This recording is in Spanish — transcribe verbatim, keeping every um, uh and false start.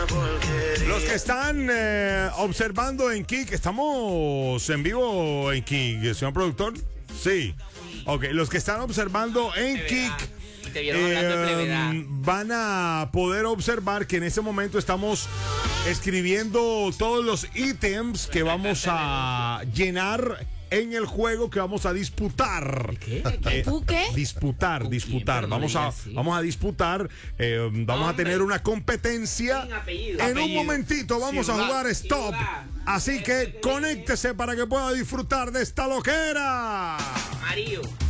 Los que están eh, observando en Kik, ¿estamos en vivo en Kik, señor productor? Sí. Ok, los que están observando en Kik Te vieron hablando de plevedad. van a poder observar que en este momento estamos escribiendo todos los ítems que vamos a llenar en el juego que vamos a disputar. ¿Qué? Eh, ¿Tú qué? Disputar, Cookie, disputar. pero no Vamos a, digas así. vamos a disputar. eh, vamos a Hombre. tener una competencia. Sin apellido. En un Apellido. momentito vamos a Ciudad, jugar Stop. ciudad. Así que conéctese para que pueda disfrutar de esta loquera. Amarillo.